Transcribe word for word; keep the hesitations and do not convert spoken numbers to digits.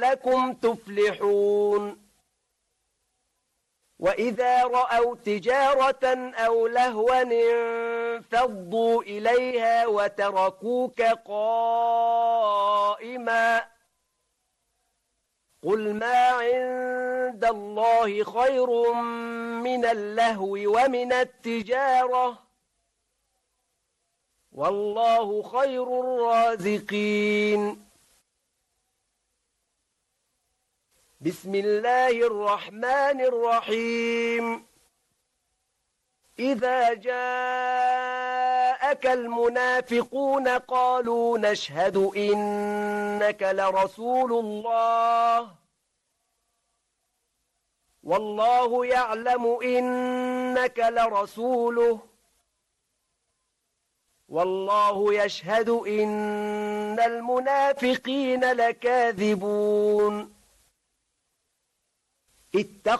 لعلكم تفلحون وإذا رأوا تجارة أو لهوا انفضوا إليها وتركوك قائما قل ما عند الله خير من اللهو ومن التجارة والله خير الرازقين بسم الله الرحمن الرحيم إذا جاءك المنافقون قالوا نشهد إنك لرسول الله والله يعلم إنك لرسوله والله يشهد إن المنافقين لكاذبون اتقوا